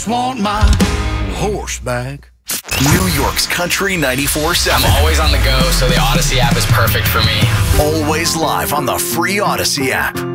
Want my horse back. New York's Country 94.7. I'm always on the go, so the Odyssey app is perfect for me. Always live on the free Odyssey app.